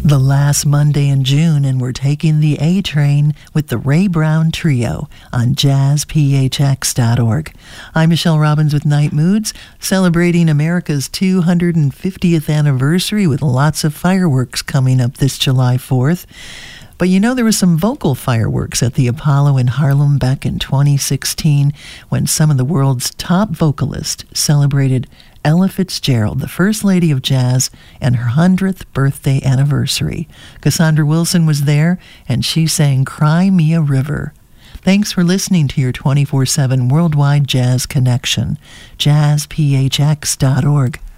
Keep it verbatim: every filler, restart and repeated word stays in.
The last Monday in June, and we're taking the A train with the Ray Brown Trio on jazz p h x dot org. I'm Michelle Robbins with Night Moods, celebrating America's two hundred fiftieth anniversary with lots of fireworks coming up this July fourth. But you know, there was some vocal fireworks at the Apollo in Harlem back in twenty sixteen when some of the world's top vocalists celebrated Ella Fitzgerald, the First Lady of Jazz, and her hundredth birthday anniversary. Cassandra Wilson was there, and she sang Cry Me a River. Thanks for listening to your twenty-four seven Worldwide Jazz Connection, jazz p h x dot org.